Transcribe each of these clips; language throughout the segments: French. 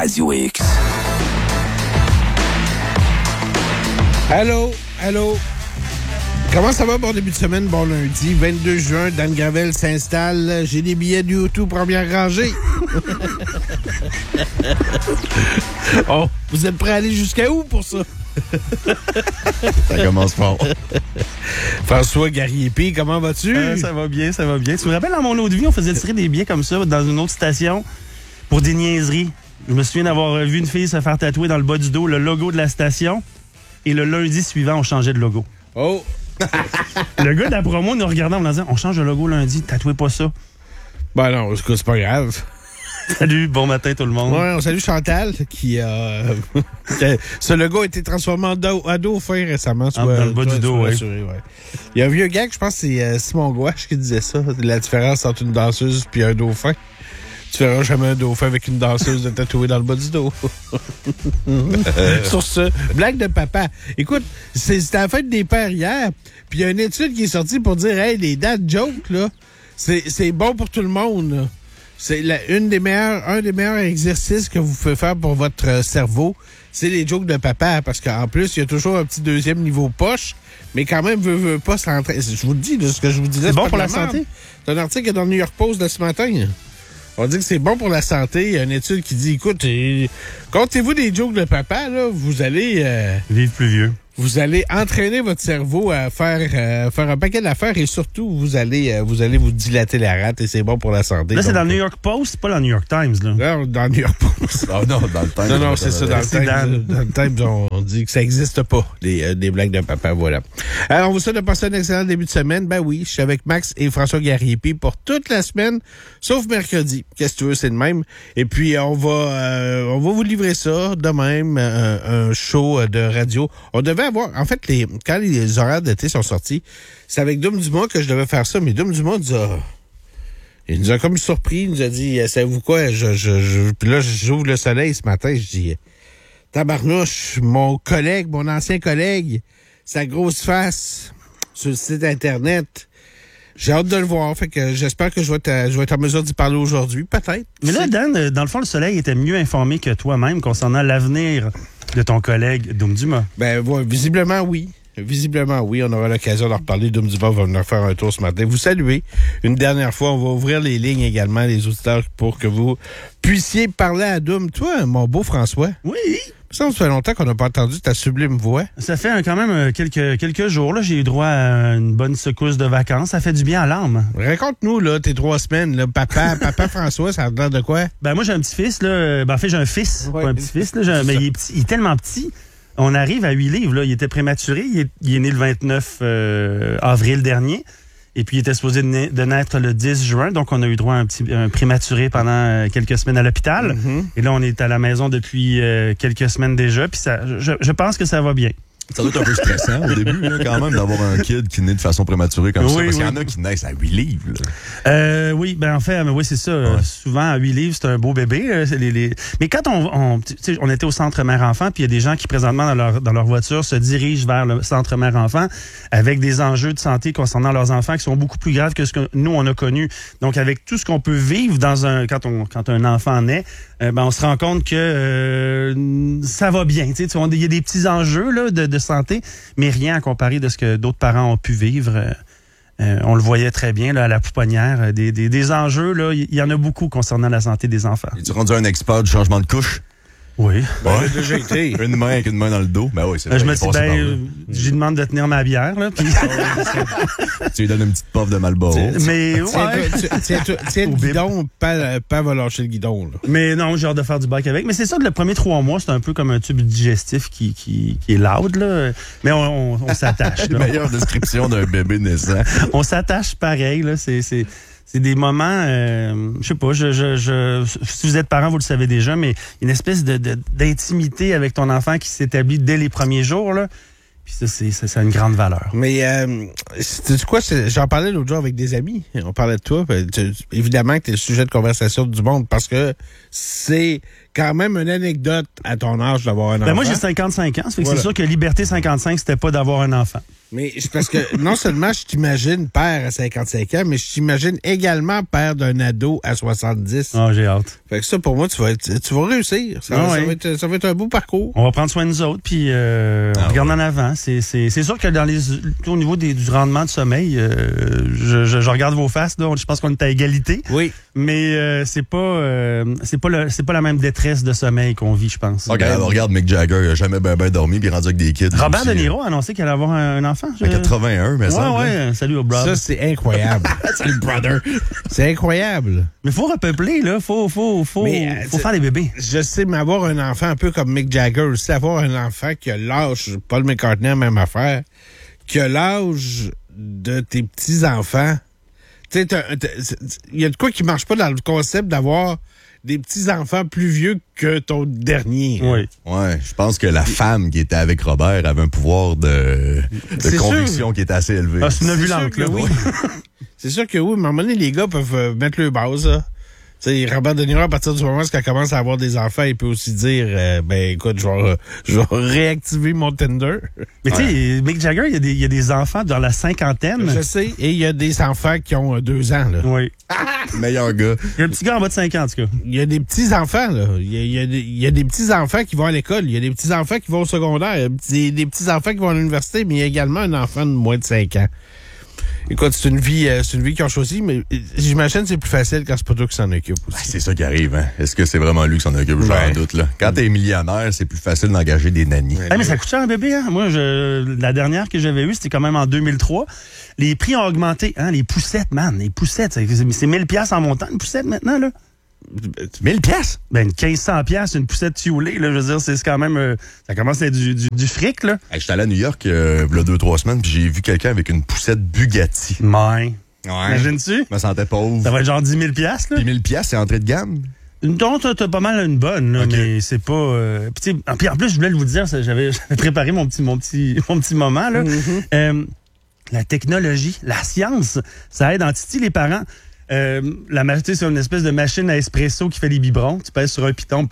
Radio X. Allô? Comment ça va, bon début de semaine, bon lundi, 22 juin, Dan Gravel s'installe. J'ai des billets du O2 première rangée. Oh, vous êtes prêts à aller jusqu'à où pour ça? Ça commence fort. François Garriépi, comment vas-tu? Ça va bien. Tu me rappelles, dans mon autre vie, on faisait tirer des billets comme ça dans une autre station pour des niaiseries. Je me souviens d'avoir vu une fille se faire tatouer dans le bas du dos le logo de la station et le lundi suivant, on changeait de logo. Oh! Le gars de la promo nous regardait en nous disant « On change de logo lundi, tatouez pas ça. » Ben non, c'est pas grave. Salut, bon matin tout le monde. Ouais, on salue Chantal qui a... ce logo a été transformé en dauphin récemment. Dans le bas du dos, oui. Ouais. Il y a un vieux gars, je pense que c'est Simon Gouache qui disait ça, la différence entre une danseuse et un dauphin. Tu verras jamais un dauphin avec une danseuse de tatouer dans le bas du dos. Sur ce, blague de papa. Écoute, c'était la fête des pères hier, puis il y a une étude qui est sortie pour dire, hey, les dad jokes, là, c'est bon pour tout le monde, là. C'est un des meilleurs exercices que vous pouvez faire pour votre cerveau, c'est les jokes de papa, parce qu'en plus, il y a toujours un petit deuxième niveau poche, mais quand même, veut pas s'entraîner. Je vous le dis, là, ce que je vous disais. C'est bon pour la santé? C'est un article dans le New York Post de ce matin. On dit que c'est bon pour la santé. Il y a une étude qui dit, écoute, comptez-vous des jokes de papa, là, vous allez... vivre plus vieux. Vous allez entraîner votre cerveau à faire un paquet d'affaires et surtout, vous allez vous dilater la rate et c'est bon pour la santé. Là, c'est dans le New York Post, pas dans le New York Times, là. Non, dans le New York Post. Oh non, dans le Times. Non, c'est ça, dans le Times. Dans le Times, on dit que ça n'existe pas, des blagues de papa, voilà. Alors, on vous souhaite de passer un excellent début de semaine. Ben oui, je suis avec Max et François Garriépi pour toute la semaine, sauf mercredi. Qu'est-ce que tu veux, c'est le même. Et puis, on va vous livrer ça de même, un show de radio. On devait avoir, en fait, quand les horaires d'été sont sortis, c'est avec Dom Dumas que je devais faire ça, mais Dom Dumas il nous a comme surpris, il nous a dit, savez-vous quoi, puis là, j'ouvre le soleil ce matin, je dis, tabarnouche, mon ancien collègue, sa grosse face sur le site Internet, j'ai hâte de le voir, fait que j'espère que je vais être en mesure d'y parler aujourd'hui, peut-être. Mais là, Dan, dans le fond, le soleil était mieux informé que toi-même concernant l'avenir de ton collègue Dom Dumas. Ben, ouais, visiblement, oui. On aura l'occasion d'en reparler. Dom Dumas va venir faire un tour ce matin. Vous saluez. Une dernière fois, on va ouvrir les lignes également, les auditeurs, pour que vous puissiez parler à Dom. Toi, mon beau François. Oui. Ça fait longtemps qu'on n'a pas entendu ta sublime voix. Ça fait quand même quelques jours. Là, j'ai eu droit à une bonne secousse de vacances. Ça fait du bien à l'âme. Raconte-nous, là, tes 3 semaines, là. Papa François, ça a l'air de quoi? Ben, moi, j'ai un petit-fils, là. Ben, en fait, j'ai un fils, pas un petit-fils, là. Mais il est petit, il est tellement petit. On arrive à 8 livres, là. Il était prématuré. Il est né le 29 avril dernier. Et puis, il était supposé de naître le 10 juin. Donc, on a eu droit à un prématuré pendant quelques semaines à l'hôpital. Mm-hmm. Et là, on est à la maison depuis quelques semaines déjà. Puis, je pense que ça va bien. Ça doit être un peu stressant au début, là, quand même, d'avoir un kid qui naît de façon prématurée comme ça. Parce qu'il y en a qui naissent à 8 livres. Oui, ben en fait, oui, c'est ça. Ouais. Souvent, à 8 livres, c'est un beau bébé. Mais quand on était au centre mère-enfant, puis il y a des gens qui, présentement, dans leur voiture, se dirigent vers le centre mère-enfant avec des enjeux de santé concernant leurs enfants qui sont beaucoup plus graves que ce que nous, on a connu. Donc, avec tout ce qu'on peut vivre quand un enfant naît, on se rend compte que ça va bien. Il y a des petits enjeux là, de santé, mais rien à comparer de ce que d'autres parents ont pu vivre. On le voyait très bien là, à la pouponnière. Des enjeux, là, il y en a beaucoup concernant la santé des enfants. Es-tu rendu un expert du changement de couche? Oui. Ouais. Déjà été. Une main avec une main dans le dos. Ben oui, c'est vrai. Je me dis, je lui demande de tenir ma bière, là. Puis... tu lui donnes une petite puff de Marlboro. Mais, ouais. Tiens le guidon, pas va lâcher le guidon, là. Mais non, j'ai hâte de faire du bac avec. Mais c'est ça, le premier 3 mois, c'est un peu comme un tube digestif qui est loud, là. Mais on s'attache, là. Meilleure description d'un bébé naissant. On s'attache pareil, là. C'est des moments, je sais pas, si vous êtes parent, vous le savez déjà, mais une espèce d'intimité avec ton enfant qui s'établit dès les premiers jours, là. Puis ça a une grande valeur. Mais, c'est quoi, j'en parlais l'autre jour avec des amis. On parlait de toi. Évidemment que t'es le sujet de conversation du monde parce que c'est quand même une anecdote à ton âge d'avoir un enfant. Moi, j'ai 55 ans. Ça fait que c'est sûr que Liberté 55, c'était pas d'avoir un enfant. Mais c'est parce que non seulement je t'imagine père à 55 ans, mais je t'imagine également père d'un ado à 70. Ah, j'ai hâte. Fait que ça, pour moi, tu vas réussir. Ça va être un beau parcours. On va prendre soin de nous autres, puis on regarde en avant. C'est sûr que au niveau du rendement de sommeil, je regarde vos faces, là, je pense qu'on est à égalité. Oui. Mais c'est pas la même détresse de sommeil qu'on vit, je pense. Regarde Mick Jagger, il a jamais bien dormi, puis il est rendu avec des kids. Robert De Niro a annoncé qu'elle allait avoir un enfant. À 81, mais ça. Ouais, salut au brother. Ça, c'est incroyable. Salut, brother. C'est incroyable. Mais faut repeupler, là. Faut faire des bébés. Je sais, mais avoir un enfant un peu comme Mick Jagger aussi, avoir un enfant qui a l'âge, Paul McCartney, même affaire, qui a l'âge de tes petits-enfants. Tu sais, il y a de quoi qui marche pas dans le concept d'avoir des petits-enfants plus vieux que ton dernier. Oui. Ouais, je pense que la femme qui était avec Robert avait un pouvoir de conviction qui était assez élevé. Ah, c'est une violente, là. Oui. C'est sûr que oui, mais à un moment donné, les gars peuvent mettre le base, là. Tu sais, Robert De Niro, à partir du moment où il commence à avoir des enfants, il peut aussi dire, écoute, je vais réactiver mon Tinder. Mais tu sais, Mick Jagger, il y a des enfants dans la cinquantaine. Je sais, et il y a des enfants qui ont 2 ans, là. Oui. Meilleur gars. Il y a un petit gars en bas de 5 ans, en tout cas. Il y a des petits-enfants, là. Il y a des petits-enfants qui vont à l'école. Il y a des petits-enfants qui vont au secondaire. Il y a des petits-enfants qui vont à l'université, mais il y a également un enfant de moins de 5 ans. Écoute, c'est une vie qu'ils ont choisie, mais j'imagine que c'est plus facile quand c'est pas toi qui s'en occupe aussi. C'est ça qui arrive, hein. Est-ce que c'est vraiment lui qui s'en occupe? J'en doute, là. Quand t'es millionnaire, c'est plus facile d'engager des nannies. Mais ça coûte cher un bébé, hein. Moi, la dernière que j'avais eue, c'était quand même en 2003. Les prix ont augmenté, hein. Les poussettes, man. Les poussettes, c'est 1000$ en montant, une poussette, maintenant, là. 1000$? Ben, 1500$, une poussette fioulée, là. Je veux dire, c'est quand même, ça commence à être du fric, là. Hey, j'étais allé à New York, il y a 2-3 semaines, puis j'ai vu quelqu'un avec une poussette Bugatti. Ouais. Imagines-tu? Je me sentais pauvre. Ça va être genre 10 000$, là. 10 000$, c'est entrée de gamme? Donc, t'as pas mal une bonne, là, okay. Mais c'est pas... Puis en plus, je voulais vous dire, j'avais préparé mon petit moment, là. Mm-hmm. La technologie, la science, ça aide en titi les parents. C'est une espèce de machine à espresso qui fait les biberons. Tu pèses sur un piton,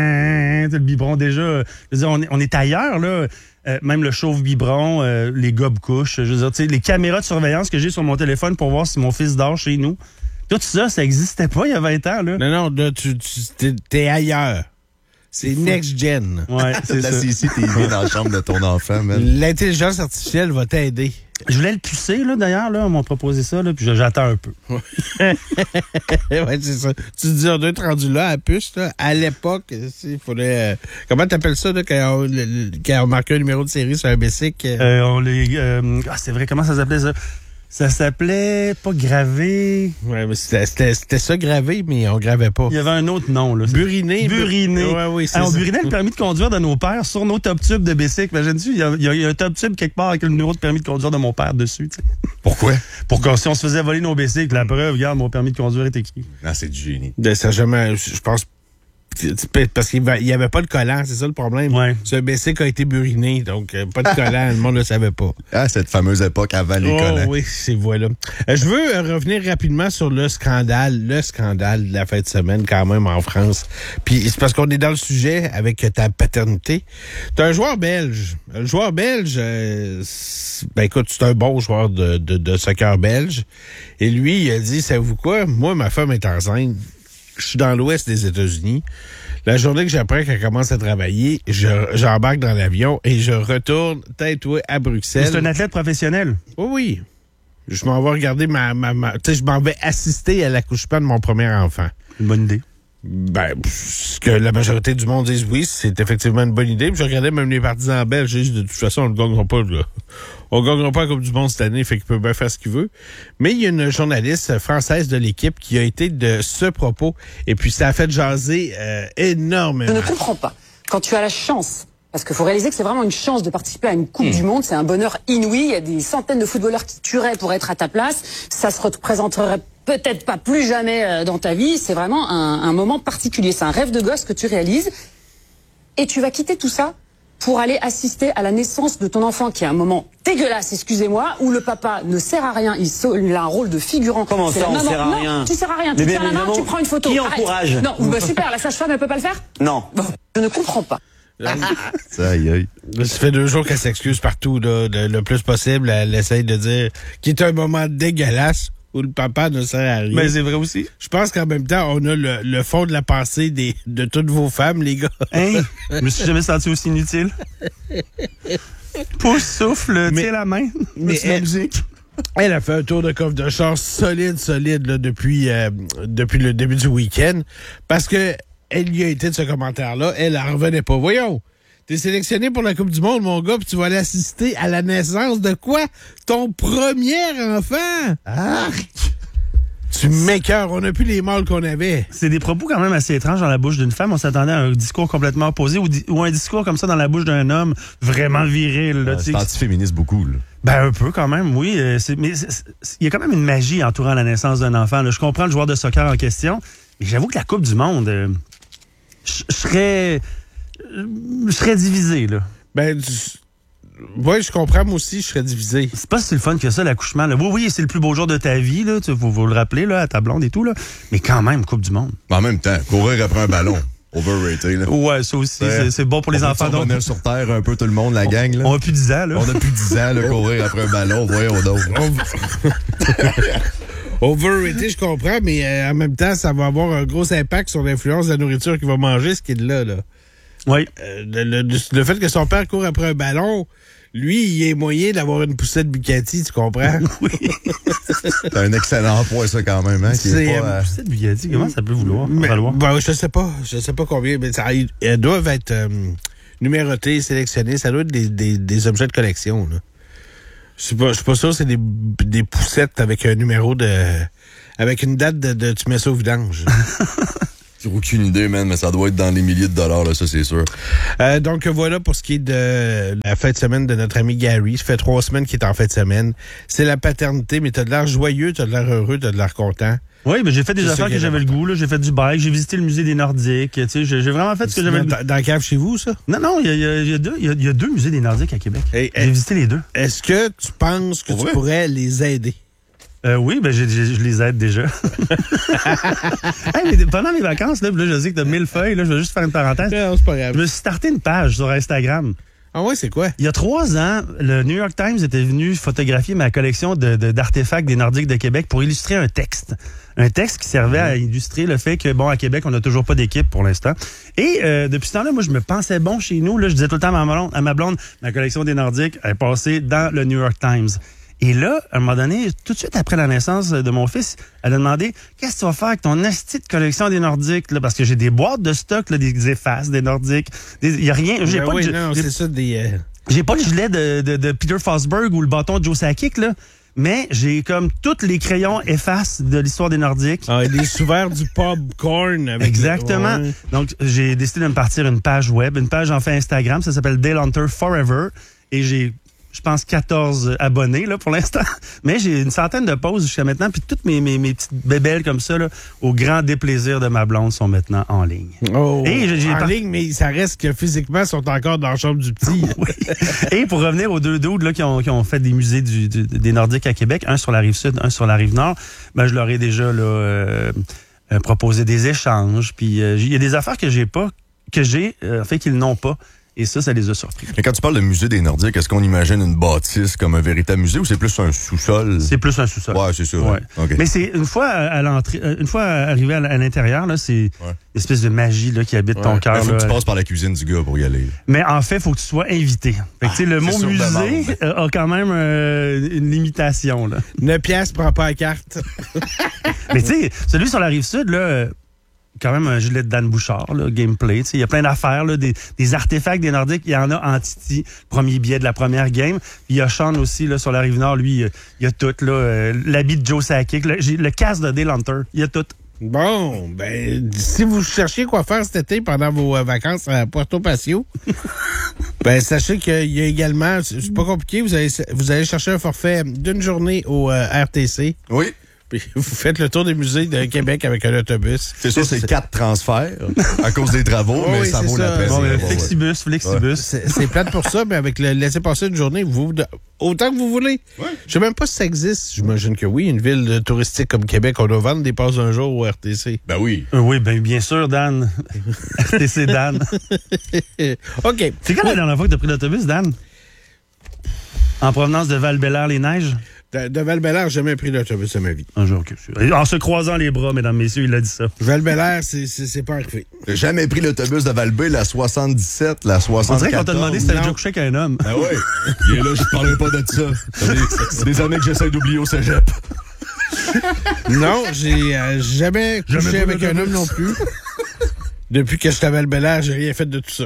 le biberon déjà. Je veux dire, on est ailleurs, là. Même le chauffe-biberon, les gobes-couches. Je veux dire, tu sais, les caméras de surveillance que j'ai sur mon téléphone pour voir si mon fils dort chez nous. Tout ça existait pas il y a 20 ans, là. Non, là, t'es ailleurs. C'est next-gen. Ouais, c'est la ça. CCTV dans la chambre de ton enfant, man. L'intelligence artificielle va t'aider. Je voulais le pousser, là, d'ailleurs, là. On m'a proposé ça, là, puis j'attends un peu. Ouais, c'est ça. Tu te dis, on doit être rendu là, à puce, là. À l'époque, il fallait... comment t'appelles ça, là, quand on marquait un numéro de série sur un basic? C'est vrai, comment ça s'appelait, ça? Ça s'appelait pas gravé. Ouais, mais c'était ça gravé, mais on gravait pas. Il y avait un autre nom, là. Buriné. Ouais, oui, c'est on ça. burinait le permis de conduire de nos pères sur nos top tubes de bicycle. Imagine-tu, il y a un top tube quelque part avec le numéro de permis de conduire de mon père dessus, tu sais. Pourquoi? Pour que si on se faisait voler nos bicycles, la preuve, regarde, mon permis de conduire est écrit. Non, c'est du génie. Ça jamais, je pense, parce qu'il n'y avait pas de collant, c'est ça le problème. Ouais. Ce bicycle a été buriné, donc pas de collant, le monde ne le savait pas. Ah, cette fameuse époque avant les collants. Oui, c'est voilà. Je veux revenir rapidement sur le scandale de la fin de semaine quand même en France. Puis c'est parce qu'on est dans le sujet avec ta paternité. T'as un joueur belge. Le joueur belge, écoute, c'est un bon joueur de soccer belge. Et lui, il a dit, savez-vous quoi? Moi, ma femme est enceinte. Je suis dans l'ouest des États-Unis. La journée que j'apprends qu'elle commence à travailler, j'embarque dans l'avion et je retourne tête-ouée à Bruxelles. C'est un athlète professionnel? Oui. Je m'en vais regarder tu sais, je m'en vais assister à l'accouchement de mon premier enfant. Une bonne idée. Ce que la majorité du monde disent oui, c'est effectivement une bonne idée. Puis je regardais même les partisans belges, je dis de toute façon, on ne gagnera pas, là. On ne gagnera pas la Coupe du Monde cette année, fait qu'il peut bien faire ce qu'il veut. Mais il y a une journaliste française de l'équipe qui a été de ce propos, et puis ça a fait jaser énormément. Je ne comprends pas. Quand tu as la chance, parce qu'il faut réaliser que c'est vraiment une chance de participer à une Coupe du Monde, c'est un bonheur inouï, il y a des centaines de footballeurs qui tueraient pour être à ta place, ça se représenterait peut-être pas plus jamais dans ta vie, c'est vraiment un moment particulier, c'est un rêve de gosse que tu réalises, et tu vas quitter tout ça pour aller assister à la naissance de ton enfant, qui est un moment dégueulasse, excusez-moi, où le papa ne sert à rien, il a un rôle de figurant. Comment ça, on sert à rien? Non, tu sers à rien, tu tiens la main, tu prends une photo. Qui encourage? Non, super, la sage-femme, elle peut pas le faire? Non. Bon, je ne comprends pas. Ça, aïe. Ça fait 2 jours qu'elle s'excuse partout, là, le plus possible. Elle essaye de dire qu'il est un moment dégueulasse où le papa ne sert à rien. Mais c'est vrai aussi. Je pense qu'en même temps, on a le fond de la pensée de toutes vos femmes, les gars. Hein? Je me suis jamais senti aussi inutile. Pouce, souffle, tiens la main. Mais la musique. Elle a fait un tour de coffre de char solide, là, depuis le début du week-end. Parce que elle lui a été de ce commentaire-là. Elle en revenait pas. Voyons. T'es sélectionné pour la Coupe du Monde, mon gars, puis tu vas aller assister à la naissance de quoi? Ton premier enfant! Arc! Tu m'écœures, on n'a plus les mâles qu'on avait. C'est des propos quand même assez étranges dans la bouche d'une femme. On s'attendait à un discours complètement opposé ou un discours comme ça dans la bouche d'un homme vraiment viril. Là, c'est anti-féministe beaucoup. Là. Ben un peu quand même, oui. Mais il y a quand même une magie entourant la naissance d'un enfant. Là. Je comprends le joueur de soccer en question, mais j'avoue que la Coupe du Monde, je serais divisé, là. Ben, oui, je comprends, moi aussi, je serais divisé. C'est pas si le fun que ça, l'accouchement. Là. Oui, c'est le plus beau jour de ta vie, là. Faut le rappeler, là, à ta blonde et tout, là. Mais quand même, Coupe du Monde. En même temps, courir après un ballon. Overrated, là. Ouais, ça aussi, c'est bon pour les enfants. On revenir sur Terre un peu tout le monde, la gang, là. On a plus 10 ans, là. On a plus 10 ans, là, courir après un ballon. Voyons donc. Overrated, je comprends, mais en même temps, ça va avoir un gros impact sur l'influence de la nourriture qu'il va manger, ce qui est là. Oui. Le fait que son père court après un ballon, lui, il est moyen d'avoir une poussette Bugatti, tu comprends? Oui. C'est un excellent point, ça, quand même. Hein, une poussette Bugatti, comment ça peut valoir? Ben, je sais pas combien, mais elles doivent être numérotées, sélectionnées. Ça doit être des objets de collection, là. Je suis pas sûr, c'est des poussettes avec un numéro avec une date de tu mets ça au vidange. J'ai aucune idée, man, mais ça doit être dans les milliers de dollars, là, ça, c'est sûr. Donc, voilà pour ce qui est de la fin de semaine de notre ami Gary. Ça fait 3 semaines qu'il est en fin de semaine. C'est la paternité, mais t'as de l'air joyeux, t'as de l'air heureux, t'as de l'air content. Oui, mais j'ai fait des affaires que j'avais le goût, là. J'ai fait du bike, j'ai visité le musée des Nordiques, tu sais, j'ai vraiment fait ce que j'avais le goût. Dans la cave chez vous, ça? Non, il y a 2 musées des Nordiques à Québec. J'ai visité les 2. Est-ce que tu penses que tu pourrais les aider? Oui, ben je les aide déjà. Hey, mais pendant mes vacances, là, je sais que t'as 1000 feuilles, là, je vais juste faire une parenthèse. Non, c'est pas grave. Je me suis starté une page sur Instagram. Ah ouais, c'est quoi? Il y a 3 ans, le New York Times était venu photographier ma collection d'artefacts des Nordiques de Québec pour illustrer un texte. Un texte qui servait à illustrer le fait que, bon, à Québec, on n'a toujours pas d'équipe pour l'instant. Et depuis ce temps-là, moi, je me pensais bon chez nous. Là, je disais tout le temps à ma blonde, ma collection des Nordiques est passée dans le New York Times. Et là, à un moment donné, tout de suite après la naissance de mon fils, elle a demandé « Qu'est-ce que tu vas faire avec ton asti de collection des Nordiques? » Parce que j'ai des boîtes de stock, là, des effaces, des Nordiques. Il n'y a rien. J'ai pas j'ai pas le gilet de Peter Forsberg ou le bâton de Joe Sakic, là. Mais j'ai comme tous les crayons effaces de l'histoire des Nordiques. Ah, et des sous-verts du popcorn. Exactement. Ouais. Donc, j'ai décidé de me partir une page web, une page en fait Instagram. Ça s'appelle Dale Hunter Forever. Et j'ai, je pense, 14 abonnés là pour l'instant. Mais j'ai une centaine de posts jusqu'à maintenant. Puis toutes mes petites bébelles comme ça, là, au grand déplaisir de ma blonde, sont maintenant en ligne. Oh, et en ligne, mais ça reste que physiquement, ils sont encore dans la chambre du petit. Oui. Et pour revenir aux 2 dudes là, qui ont fait des musées des Nordiques à Québec, un sur la rive sud, un sur la rive nord, ben, je leur ai déjà là, proposé des échanges. Puis il y a des affaires que j'ai pas, en fait, qu'ils n'ont pas. Et ça les a surpris. Et quand tu parles de musée des Nordiques, est-ce qu'on imagine une bâtisse comme un véritable musée ou c'est plus un sous-sol? C'est plus un sous-sol. Ouais, c'est ça. Ouais. Okay. Mais c'est une fois à l'entrée, une fois arrivé à l'intérieur, là, c'est une espèce de magie là, qui habite ton cœur. Il faut que tu passes par la cuisine du gars pour y aller. Mais en fait, il faut que tu sois invité. Fait que, le mot musée a quand même une limitation. Là. 9 piastres, prends pas la carte. Mais tu sais, celui sur la Rive-Sud, là... quand même un gilet de Dan Bouchard, là, gameplay. Il y a plein d'affaires, là, des artefacts des Nordiques. Il y en a en Titi, premier billet de la première game. Puis il y a Sean aussi, là, sur la Rive-Nord. Lui, il y a tout, là. L'habit de Joe Sakic, le casque de Dale Hunter. Il y a tout. Bon, ben, si vous cherchiez quoi faire cet été pendant vos vacances à Puerto Pacio, ben, sachez qu'il y a également, c'est pas compliqué, vous allez chercher un forfait d'une journée au RTC. Oui. puis vous faites le tour des musées de Québec avec un autobus. C'est sûr, c'est 4 transferts à cause des travaux, mais oui, ça vaut la peine. Bon, Flexibus. C'est plate pour ça, mais avec le laisser passer une journée, autant que vous voulez. Ouais. Je sais même pas si ça existe. J'imagine que oui, une ville touristique comme Québec, on doit vendre des passes d'un jour au RTC. Ben oui. Oui, bien sûr, Dan. RTC Dan. OK. C'est quand la dernière fois que tu as pris l'autobus, Dan? En provenance de Val-Bélair-les-Neiges? De Val-Bélair, j'ai jamais pris l'autobus de ma vie. Un jour, en se croisant les bras, mesdames, messieurs, il a dit ça. Val-Bélair, c'est pas arrivé. J'ai jamais pris l'autobus de Val-Bé, la 77, la 74. On dirait qu'on t'a demandé si t'avais déjà couché avec un homme. Ah ouais. Et là, je parlerai pas de ça. C'est des années que j'essaie d'oublier au cégep. Non, j'ai jamais couché avec un homme non plus. Depuis que je suis à Val-Bélair, j'ai rien fait de tout ça.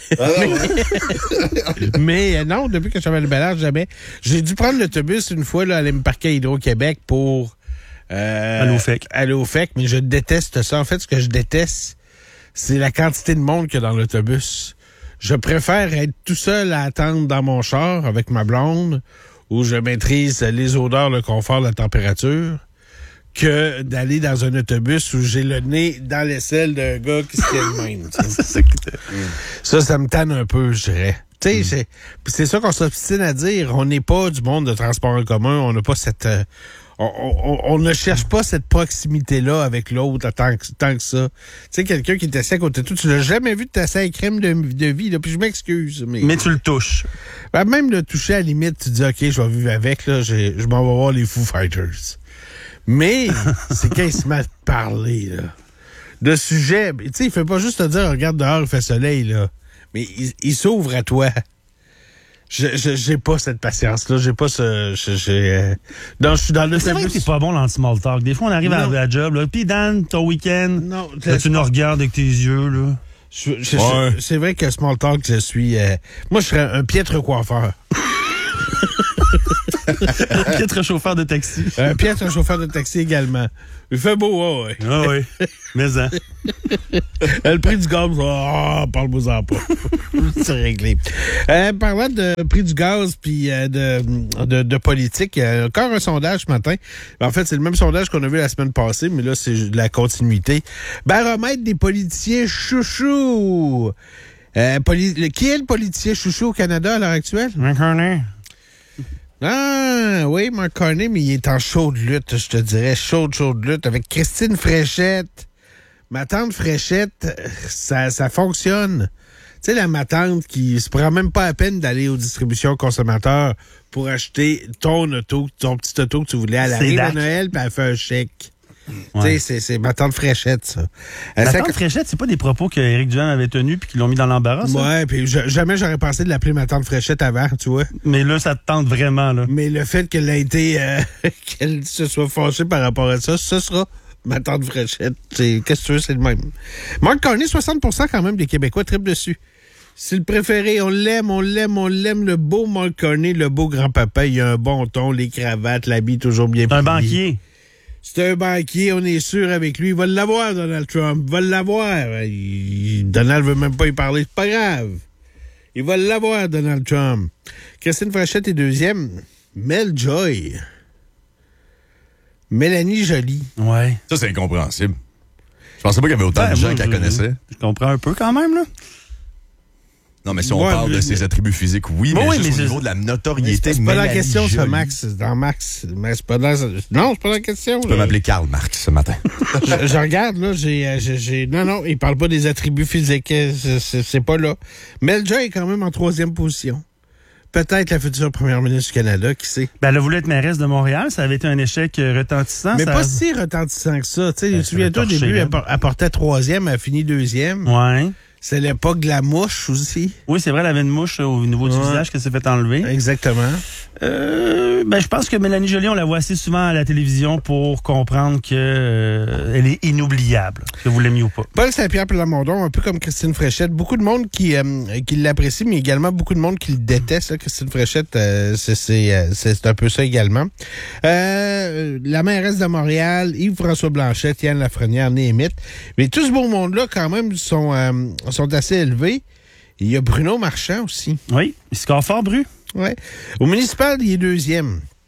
Mais non, depuis que je suis à Val-Bélair, jamais. J'ai dû prendre l'autobus une fois, là, aller me parquer à Hydro-Québec pour... aller au FEC, mais je déteste ça. En fait, ce que je déteste, c'est la quantité de monde qu'il y a dans l'autobus. Je préfère être tout seul à attendre dans mon char avec ma blonde, où je maîtrise les odeurs, le confort, la température, que d'aller dans un autobus où j'ai le nez dans l'aisselle d'un gars qui se tient de même. Ça me tanne un peu, je dirais. Tu sais, c'est ça qu'on s'obstine à dire. On n'est pas du monde de transport en commun. On n'a pas cette... On ne cherche pas cette proximité-là avec l'autre tant que ça. Tu sais, quelqu'un qui est assis à côté de toi, tu l'as jamais vu de tasser avec crème de vie, là, puis je m'excuse. Mais tu le touches. Ben, même le toucher, à la limite, tu dis, OK, je vais vivre avec, là, je m'en vais voir les Foo Fighters. Mais c'est quand il se met à te parler, là, de sujet. Tu sais, il fait pas juste te dire, regarde dehors, il fait soleil, là. Mais il s'ouvre à toi. J'ai pas cette patience-là. J'ai pas ce... non, je suis dans le... C'est vrai que t'es pas bon dans le small talk. Des fois, on arrive à la job, là. Puis Dan, ton week-end, non, là, tu nous regardes avec tes yeux, là. C'est vrai que small talk, je suis... moi, je serais un piètre coiffeur. Un piètre chauffeur de taxi. Un piètre chauffeur de taxi également. Il fait beau, ouais. Ah oui. Mais hein. Le prix du gaz, parle-moi-en pas. C'est réglé. Parlant de prix du gaz puis de politique, il y a encore un sondage ce matin. En fait, c'est le même sondage qu'on a vu la semaine passée, mais là, c'est de la continuité. Baromètre des politiciens chouchous. Qui est le politicien chouchou au Canada à l'heure actuelle? Mark Carney. Ah, oui, Mark Carney, mais il est en chaude lutte, je te dirais. Chaude lutte avec Christine Fréchette. Ma tante Fréchette, ça fonctionne. Tu sais, ma tante qui se prend même pas la peine d'aller aux distributions consommateurs pour acheter ton petit auto que tu voulais. Elle arrive à Noël, puis elle fait un chèque. Ouais. Tu sais, c'est ma tante Fréchette, ça. La tante Fréchette, c'est pas des propos qu'Éric Duhem avait tenus puis qu'ils l'ont mis dans l'embarras, ça? Ouais, puis jamais j'aurais pensé de l'appeler ma tante Fréchette avant, tu vois. Mais là, ça te tente vraiment, là. Mais le fait qu'elle a été... qu'elle se soit fâchée par rapport à ça, ce sera ma tante Fréchette. Qu'est-ce que tu veux, c'est le même. Mark Carney, 60% quand même des Québécois trippent dessus. C'est le préféré. On l'aime. Le beau Mark Carney, le beau grand-papa. Il a un bon ton, les cravates, l'habit toujours bien plié. Un banquier. C'est un banquier, on est sûr avec lui. Il va l'avoir, Donald Trump. Il va l'avoir. Donald veut même pas y parler. C'est pas grave. Il va l'avoir, Donald Trump. Christine Fréchette est deuxième. Mel Joy. Mélanie Joly. Ouais. Ça, c'est incompréhensible. Je pensais pas qu'il y avait autant de gens qui la connaissaient. Je comprends un peu quand même, là. Non, mais si on parle de ses attributs physiques, oui, mais juste au niveau de la notoriété. C'est pas la question, ça, Max. Dans Max. Mais c'est pas dans... Non, c'est pas la question. Tu peux m'appeler Karl Marx ce matin. je regarde, là, Non, il parle pas des attributs physiques. C'est pas là. Mel Joy est quand même en 3e position. Peut-être la future première ministre du Canada, qui sait. Ben, elle a voulu être mairesse de Montréal. Ça avait été un échec retentissant. Mais pas si retentissant que ça. Tu sais, tu souviens-toi, au début, elle portait 3e, elle a fini 2e. Ouais. C'est l'époque de la mouche aussi. Oui, c'est vrai, elle avait une mouche au niveau du visage qui s'est fait enlever. Exactement. Je pense que Mélanie Joly, on la voit assez souvent à la télévision pour comprendre que elle est inoubliable, que vous l'aimiez ou pas. Paul Saint-Pierre Plamondon, un peu comme Christine Fréchette. Beaucoup de monde qui l'apprécie, mais également beaucoup de monde qui le déteste. Là. Christine Fréchette, c'est un peu ça également. La mairesse de Montréal, Yves-François Blanchette, Yann Lafrenière, Néhémite. Mais tout ce beau monde-là, quand même, sont assez élevés. Il y a Bruno Marchand aussi. Oui, il score fort, Bru. Ouais. Au municipal, il est 2e.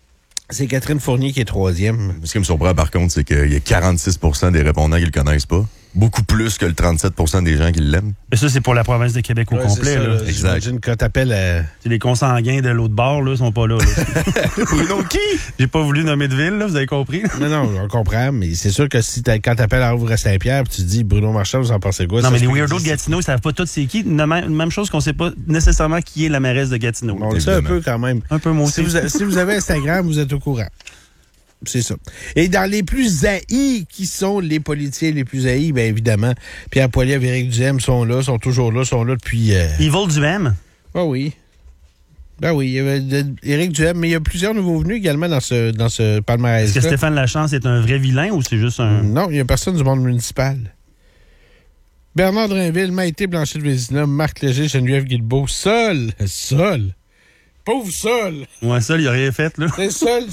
C'est Catherine Fournier qui est 3e. Ce qui me surprend, par contre, c'est qu'il y a 46 des répondants qui le connaissent pas. Beaucoup plus que le 37 des gens qui l'aiment. Mais ça, c'est pour la province de Québec au complet. Ça, là. Exact. J'imagine quand t'appelles... Les consanguins de l'autre bord, là, sont pas là. Bruno qui? J'ai pas voulu nommer de ville, là, vous avez compris? Non, on comprend, mais c'est sûr que si quand t'appelles à Rouvray-Saint-Pierre, tu te dis Bruno Marchand, vous en pensez quoi? Non, mais les weirdos de Gatineau, ils savent pas tous c'est qui. Même chose qu'on sait pas nécessairement qui est la mairesse de Gatineau. On le sait un peu quand même. Un peu monté. Si vous avez Instagram, vous êtes au courant. C'est ça. Et dans les plus haïs, qui sont les politiciens les plus haïs? Bien évidemment, Pierre Poilievre, Éric Duhem sont toujours là, sont là depuis... Yvon Duhem? Ah oui. Ben oui, il y avait Éric Duhem, mais il y a plusieurs nouveaux venus également dans ce palmarès. Est-ce que Stéphane Lachance est un vrai vilain ou c'est juste un... Non, il n'y a personne du monde municipal. Bernard Drinville, Maïté Blanchet-Vézina, Marc Léger, Geneviève Guilbeault, Sol. Pauvre Sol. Ouais, Sol, il a rien fait, là. C'est Sol,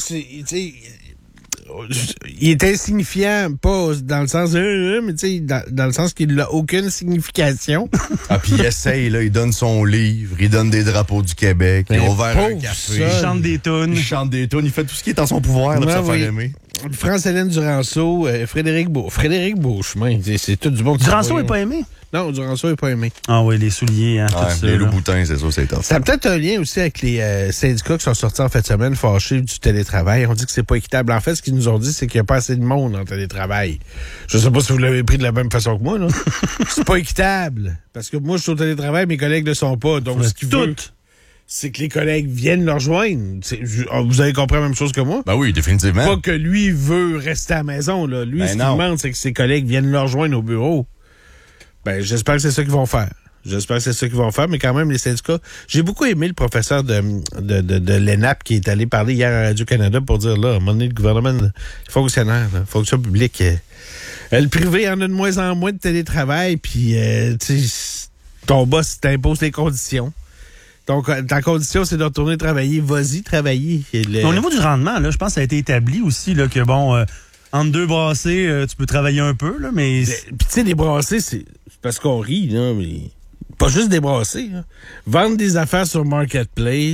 il est insignifiant, pas dans le sens mais tu sais, dans le sens qu'il n'a aucune signification. Ah, puis il essaye, là, il donne son livre, il donne des drapeaux du Québec, il a ouvert un café. Il chante des tunes. Il fait tout ce qui est en son pouvoir, là, pour se faire aimer. France-Hélène Duranceau, Frédéric Beauchemin, c'est tout du bon. Duranceau n'est pas aimé? Non, Duranceau n'est pas aimé. Ah oui, les souliers, hein, tout ça. Les loups-boutins, c'est ça, c'est top. Ça a peut-être un lien aussi avec les syndicats qui sont sortis en fin de semaine fâchés du télétravail. On dit que c'est pas équitable. En fait, ce qu'ils nous ont dit, c'est qu'il n'y a pas assez de monde en télétravail. Je sais pas si vous l'avez pris de la même façon que moi, là. C'est pas équitable. Parce que moi, je suis au télétravail, mes collègues ne le sont pas. Donc, ce qu'ils veulent, c'est que les collègues viennent leur rejoindre. Vous avez compris la même chose que moi? Ben oui, définitivement. Pas que lui veut rester à la maison, là. Lui, ce qu'il demande, c'est que ses collègues viennent leur rejoindre au bureau. Ben, j'espère que c'est ça qu'ils vont faire. Mais quand même, les syndicats... J'ai beaucoup aimé le professeur de l'ENAP qui est allé parler hier à Radio-Canada pour dire, là, à un moment donné, le gouvernement fonctionnaire, là, fonction publique, le privé en a de moins en moins de télétravail, puis, tu sais, ton boss t'impose les conditions. Donc, ta condition, c'est de retourner travailler. Vas-y, travailler. Au niveau du rendement, là, je pense que ça a été établi aussi, là, que bon... entre deux brassées, tu peux travailler un peu, là, mais... Puis, tu sais, les brassées, c'est parce qu'on rit, là, mais pas juste des brassées. Vendre des affaires sur Marketplace,